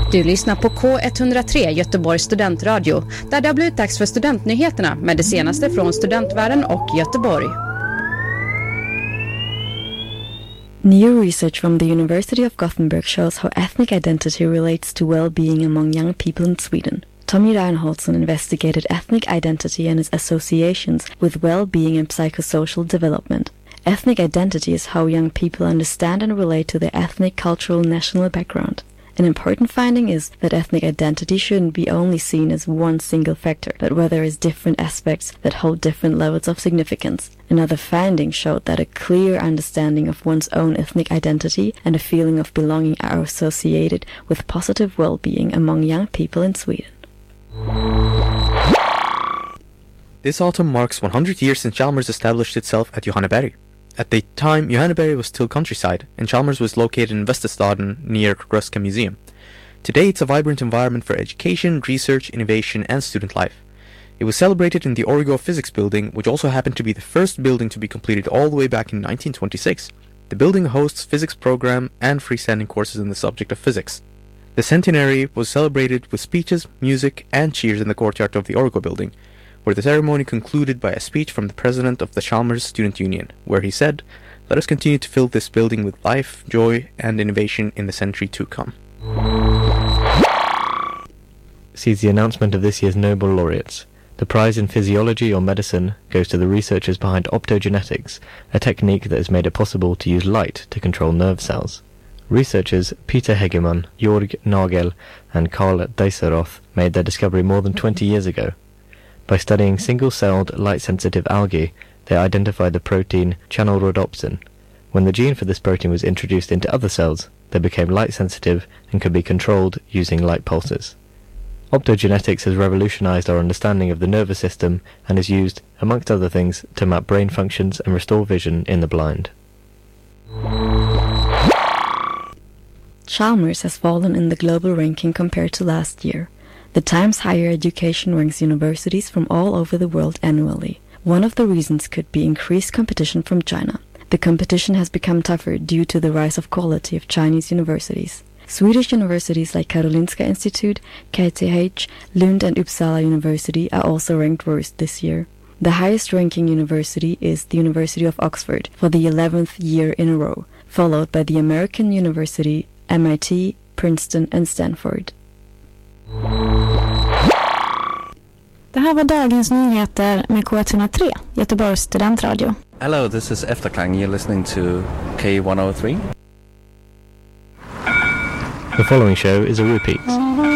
Du lyssnar på K103 Göteborgs studentradio, där det har blivit dags för studentnyheterna med det senaste från studentvärlden och Göteborg. New research from the University of Gothenburg shows how ethnic identity relates to well-being among young people in Sweden. Tommy Reinholdsson investigated ethnic identity and its associations with well-being and psychosocial development. Ethnic identity is how young people understand and relate to their ethnic, cultural, and national background. An important finding is that ethnic identity shouldn't be only seen as one single factor, but whether as different aspects that hold different levels of significance. Another finding showed that a clear understanding of one's own ethnic identity and a feeling of belonging are associated with positive well-being among young people in Sweden. This autumn marks 100 years since Chalmers established itself at Johanneberg. At the time, Johanneberg was still countryside, and Chalmers was located in Västerstaden near Ruska Museum. Today it's a vibrant environment for education, research, innovation, and student life. It was celebrated in the Origo Physics Building, which also happened to be the first building to be completed all the way back in 1926. The building hosts physics program and freestanding courses in the subject of physics. The centenary was celebrated with speeches, music, and cheers in the courtyard of the Origo Building, where the ceremony concluded by a speech from the president of the Chalmers Student Union, where he said, "Let us continue to fill this building with life, joy, and innovation in the century to come." Sees the announcement of this year's Nobel laureates. The prize in physiology or medicine goes to the researchers behind optogenetics, a technique that has made it possible to use light to control nerve cells. Researchers Peter Hegemann, Jörg Nagel, and Karl Deiseroth made their discovery more than 20 years ago. By studying single-celled, light-sensitive algae, they identified the protein channelrhodopsin. When the gene for this protein was introduced into other cells, they became light-sensitive and could be controlled using light pulses. Optogenetics has revolutionized our understanding of the nervous system and is used, amongst other things, to map brain functions and restore vision in the blind. Chalmers has fallen in the global ranking compared to last year. The Times Higher Education ranks universities from all over the world annually. One of the reasons could be increased competition from China. The competition has become tougher due to the rise of quality of Chinese universities. Swedish universities like Karolinska Institute, KTH, Lund and Uppsala University are also ranked worst this year. The highest ranking university is the University of Oxford for the 11th year in a row, followed by the American University, MIT, Princeton and Stanford. Det här var dagens nyheter med K103, Göteborgs studentradio. Hello, this is Efterklang. You're listening to K103. The following show is a repeat.